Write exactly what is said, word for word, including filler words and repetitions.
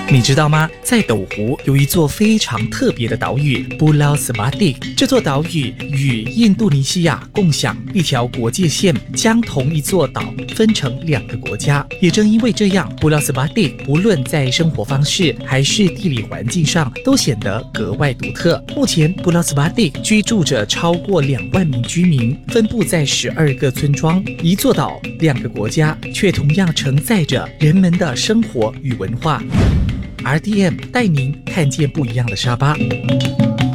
你知道吗？在斗湖有一座非常特别的岛屿布劳斯巴蒂。这座岛屿与印度尼西亚共享一条国界线，将同一座岛分成两个国家。也正因为这样，布劳斯巴蒂无论在生活方式还是地理环境上都显得格外独特。目前，布劳斯巴蒂居住着超过两万名居民，分布在十二个村庄。一座岛，两个国家，却同样承载着人们的生活与文化。R T M 带您看见不一样的沙巴。